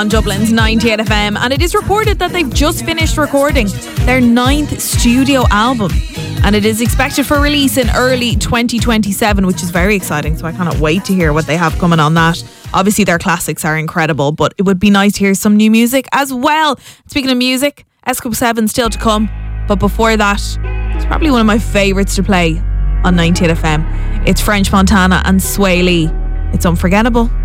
on Dublin's 98 FM, and it is reported that they've just finished recording their 9th studio album, and it is expected for release in early 2027, which is very exciting, so I cannot wait to hear what they have coming on that. Obviously their classics are incredible, but it would be nice to hear some new music as well. Speaking of music, Escope 7 still to come, but before that, it's probably one of my favourites to play on 98 FM. It's French Montana and Sway Lee. It's Unforgettable.